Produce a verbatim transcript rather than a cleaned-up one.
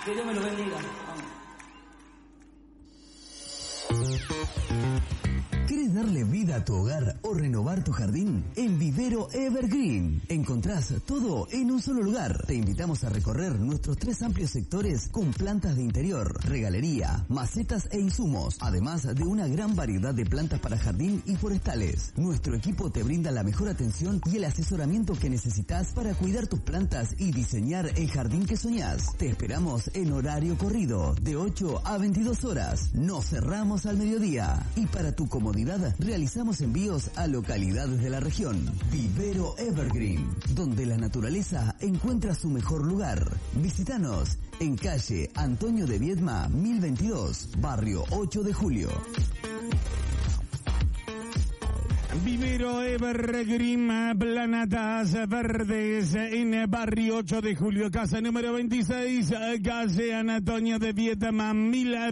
Que Dios me lo bendiga. Vamos. ¿Querés darle vida a tu hogar o renovar tu jardín? En Vivero Evergreen encontrás todo en un solo lugar. Te invitamos a recorrer nuestros tres amplios sectores con plantas de interior, regalería, macetas e insumos, además de una gran variedad de plantas para jardín y forestales. Nuestro equipo te brinda la mejor atención y el asesoramiento que necesitas para cuidar tus plantas y diseñar el jardín que soñás. Te esperamos en horario corrido, de ocho a veintidós horas. Nos cerramos al mediodía. Y para tu comodidad, realizamos envíos a localidades de la región. Vivero Evergreen, donde la naturaleza encuentra su mejor lugar. Visítanos en calle Antonio de Viedma mil veintidós, barrio ocho de julio. Vivero Evergreen, planatas verdes en barrio ocho de julio, casa número veintiséis, calle Antonio de Viedma mil